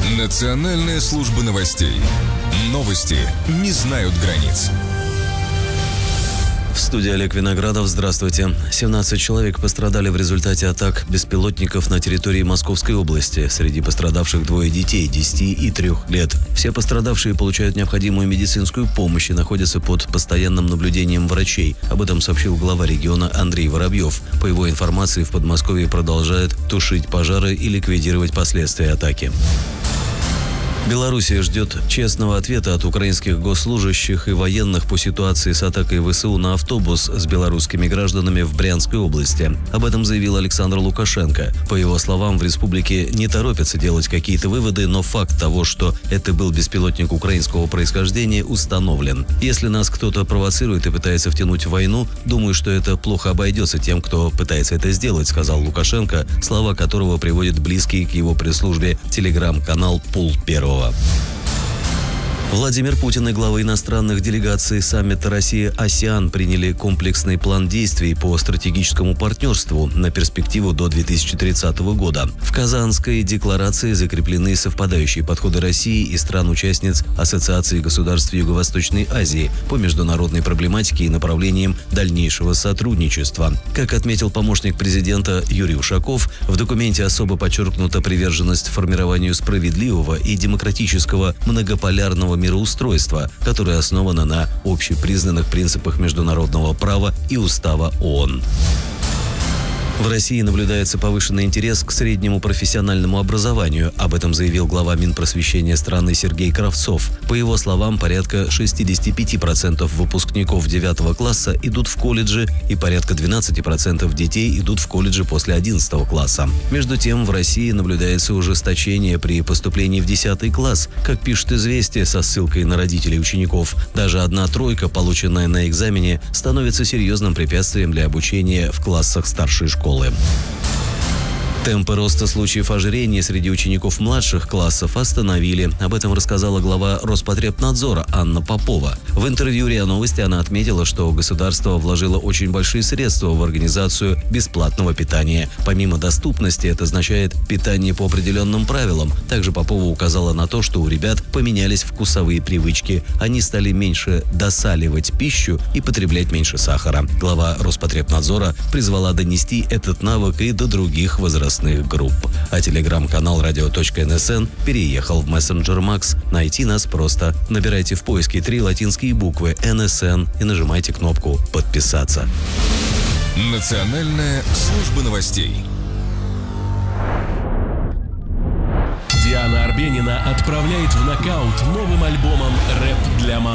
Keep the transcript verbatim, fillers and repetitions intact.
Национальная служба новостей. Новости не знают границ. В студии Олег Виноградов. Здравствуйте. семнадцать человек пострадали в результате атак беспилотников на территории Московской области. Среди пострадавших двое детей десяти и трёх лет. Все пострадавшие получают необходимую медицинскую помощь и находятся под постоянным наблюдением врачей. Об этом сообщил глава региона Андрей Воробьев. По его информации, в Подмосковье продолжают тушить пожары и ликвидировать последствия атаки. Белоруссия ждет честного ответа от украинских госслужащих и военных по ситуации с атакой ВСУ на автобус с белорусскими гражданами в Брянской области. Об этом заявил Александр Лукашенко. По его словам, в республике не торопятся делать какие-то выводы, но факт того, что это был беспилотник украинского происхождения, установлен. Если нас кто-то провоцирует и пытается втянуть в войну, думаю, что это плохо обойдется тем, кто пытается это сделать, сказал Лукашенко, слова которого приводит близкий к его пресс-службе телеграм-канал «Пул Первого». Владимир Путин и главы иностранных делегаций саммита Россия-АСЕАН приняли комплексный план действий по стратегическому партнерству на перспективу до две тысячи тридцатого года. В Казанской декларации закреплены совпадающие подходы России и стран-участниц Ассоциации государств Юго-Восточной Азии по международной проблематике и направлениям дальнейшего сотрудничества. Как отметил помощник президента Юрий Ушаков, в документе особо подчеркнута приверженность формированию справедливого и демократического многополярного мироустройства, которое основано на общепризнанных принципах международного права и Устава ООН. В России наблюдается повышенный интерес к среднему профессиональному образованию. Об этом заявил глава Минпросвещения страны Сергей Кравцов. По его словам, порядка шестьдесят пять процентов выпускников девятого класса идут в колледжи и порядка двенадцать процентов детей идут в колледжи после одиннадцатого класса. Между тем, в России наблюдается ужесточение при поступлении в десятый класс. Как пишет «Известия» со ссылкой на родителей учеников, даже одна тройка, полученная на экзамене, становится серьезным препятствием для обучения в классах старшей школы. Темпы роста случаев ожирения среди учеников младших классов остановили. Об этом рассказала глава Роспотребнадзора Анна Попова. В интервью РИА Новости она отметила, что государство вложило очень большие средства в организацию бесплатного питания. Помимо доступности, это означает питание по определенным правилам. Также Попова указала на то, что у ребят поменялись вкусовые привычки. Они стали меньше досаливать пищу и потреблять меньше сахара. Глава Роспотребнадзора призвала донести этот навык и до других возрастных групп. А телеграм-канал радио точка эн эс эн переехал в мессенджер Макс. Найти нас просто. Набирайте в поиске три латинские буквы эн эс эн и нажимайте кнопку «Подписаться». Национальная служба новостей. Диана Арбенина отправляет в нокаут новым альбомом «Рэп для мам».